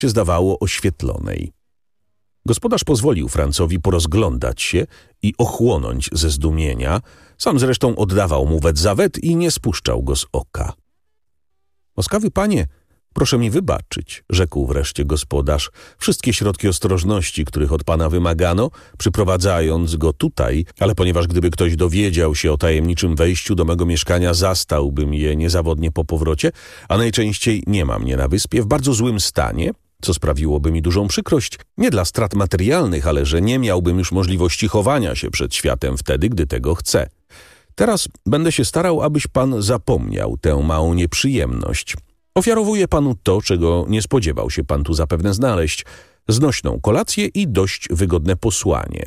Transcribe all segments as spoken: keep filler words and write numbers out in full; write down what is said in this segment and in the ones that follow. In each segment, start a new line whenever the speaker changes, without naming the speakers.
się zdawało oświetlonej. Gospodarz pozwolił Francowi porozglądać się i ochłonąć ze zdumienia, sam zresztą oddawał mu wet za wet i nie spuszczał go z oka. Łaskawy panie, proszę mi wybaczyć, rzekł wreszcie gospodarz. Wszystkie środki ostrożności, których od pana wymagano, przyprowadzając go tutaj, ale ponieważ gdyby ktoś dowiedział się o tajemniczym wejściu do mego mieszkania, zastałbym je niezawodnie po powrocie, a najczęściej nie ma mnie na wyspie, w bardzo złym stanie, co sprawiłoby mi dużą przykrość, nie dla strat materialnych, ale że nie miałbym już możliwości chowania się przed światem wtedy, gdy tego chcę. Teraz będę się starał, abyś pan zapomniał tę małą nieprzyjemność. Ofiarowuję panu to, czego nie spodziewał się pan tu zapewne znaleźć, znośną kolację i dość wygodne posłanie.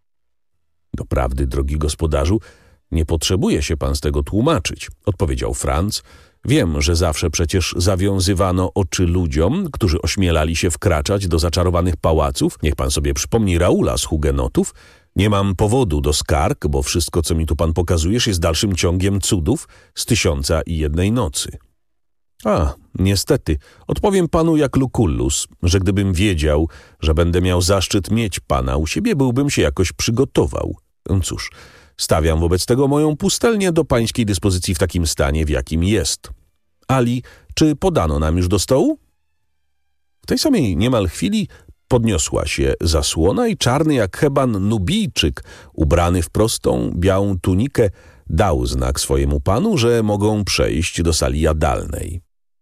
Doprawdy, drogi gospodarzu, nie potrzebuje się pan z tego tłumaczyć, odpowiedział Franc. Wiem, że zawsze przecież zawiązywano oczy ludziom, którzy ośmielali się wkraczać do zaczarowanych pałaców. Niech pan sobie przypomni Raula z Hugenotów. Nie mam powodu do skarg, bo wszystko, co mi tu pan pokazujesz, jest dalszym ciągiem cudów z Tysiąca i Jednej Nocy. A, niestety, odpowiem panu jak Lucullus, że gdybym wiedział, że będę miał zaszczyt mieć pana u siebie, byłbym się jakoś przygotował. Cóż, stawiam wobec tego moją pustelnię do pańskiej dyspozycji w takim stanie, w jakim jest. Ali, czy podano nam już do stołu? W tej samej niemal chwili podniosła się zasłona i czarny jak Heban Nubijczyk, ubrany w prostą, białą tunikę, dał znak swojemu panu, że mogą przejść do sali jadalnej.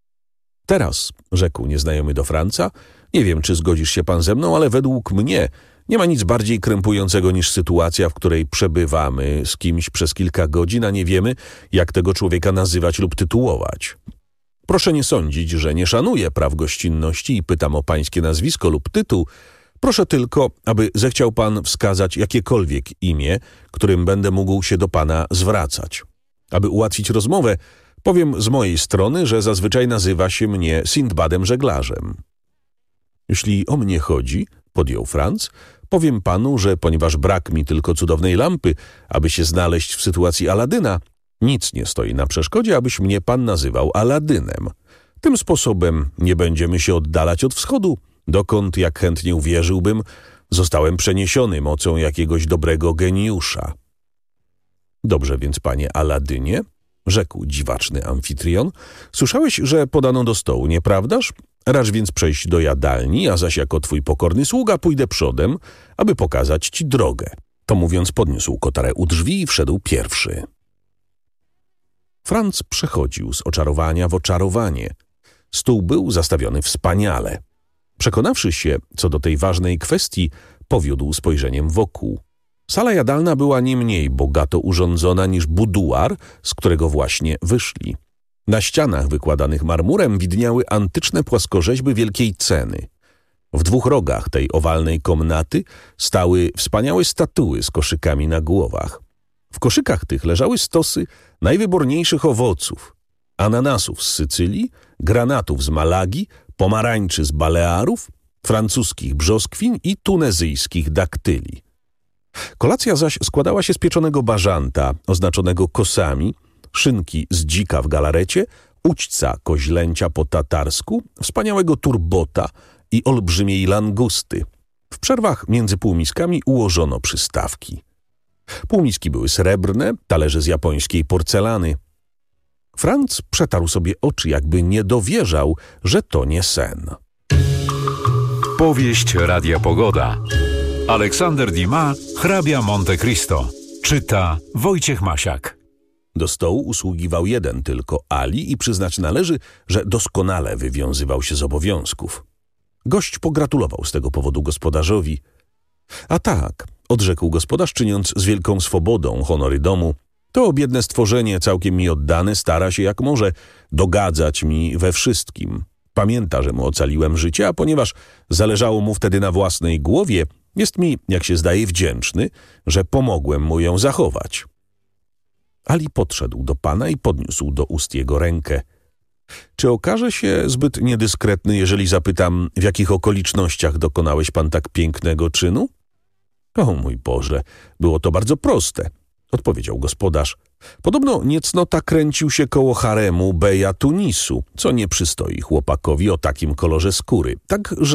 Teraz, rzekł nieznajomy do Franca, nie wiem, czy zgodzisz się pan ze mną, ale według mnie nie ma nic bardziej krępującego niż sytuacja, w której przebywamy z kimś przez kilka godzin, a nie wiemy, jak tego człowieka nazywać lub tytułować. Proszę nie sądzić, że nie szanuję praw gościnności i pytam o pańskie nazwisko lub tytuł. Proszę tylko, aby zechciał pan wskazać jakiekolwiek imię, którym będę mógł się do pana zwracać. Aby ułatwić rozmowę, powiem z mojej strony, że zazwyczaj nazywa się mnie Sindbadem Żeglarzem. Jeśli o mnie chodzi, podjął Franc, powiem panu, że ponieważ brak mi tylko cudownej lampy, aby się znaleźć w sytuacji Aladyna, nic nie stoi na przeszkodzie, abyś mnie pan nazywał Aladynem. Tym sposobem nie będziemy się oddalać od wschodu, dokąd, jak chętnie uwierzyłbym, zostałem przeniesiony mocą jakiegoś dobrego geniusza. Dobrze więc, panie Aladynie, rzekł dziwaczny amfitrion, słyszałeś, że podano do stołu, nieprawdaż? Racz więc przejść do jadalni, a zaś jako twój pokorny sługa pójdę przodem, aby pokazać ci drogę. To mówiąc podniósł kotarę u drzwi i wszedł pierwszy. Franc przechodził z oczarowania w oczarowanie. Stół był zastawiony wspaniale. Przekonawszy się co do tej ważnej kwestii, powiódł spojrzeniem wokół. Sala jadalna była nie mniej bogato urządzona niż buduar, z którego właśnie wyszli. Na ścianach wykładanych marmurem widniały antyczne płaskorzeźby wielkiej ceny. W dwóch rogach tej owalnej komnaty stały wspaniałe statuły z koszykami na głowach. W koszykach tych leżały stosy najwyborniejszych owoców, ananasów z Sycylii, granatów z Malagi, pomarańczy z Balearów, francuskich brzoskwin i tunezyjskich daktyli. Kolacja zaś składała się z pieczonego bażanta, oznaczonego kosami, szynki z dzika w galarecie, ućca koźlęcia po tatarsku, wspaniałego turbota i olbrzymiej langusty. W przerwach między półmiskami ułożono przystawki. Półmiski były srebrne, talerze z japońskiej porcelany. Franc przetarł sobie oczy, jakby nie dowierzał, że to nie sen.
Powieść Radia Pogoda. Aleksander Dumas, hrabia Monte Cristo. Czyta Wojciech Masiak.
Do stołu usługiwał jeden tylko Ali i przyznać należy, że doskonale wywiązywał się z obowiązków. Gość pogratulował z tego powodu gospodarzowi. A tak, odrzekł gospodarz, czyniąc z wielką swobodą honory domu, to biedne stworzenie, całkiem mi oddane, stara się jak może dogadzać mi we wszystkim. Pamięta, że mu ocaliłem życie, a ponieważ zależało mu wtedy na własnej głowie, jest mi, jak się zdaje, wdzięczny, że pomogłem mu ją zachować. Ali podszedł do pana i podniósł do ust jego rękę. Czy okaże się zbyt niedyskretny, jeżeli zapytam, w jakich okolicznościach dokonałeś pan tak pięknego czynu? O mój Boże, było to bardzo proste. odpowiedział gospodarz. Podobno niecnota kręcił się koło haremu beja Tunisu, co nie przystoi chłopakowi o takim kolorze skóry. Tak, że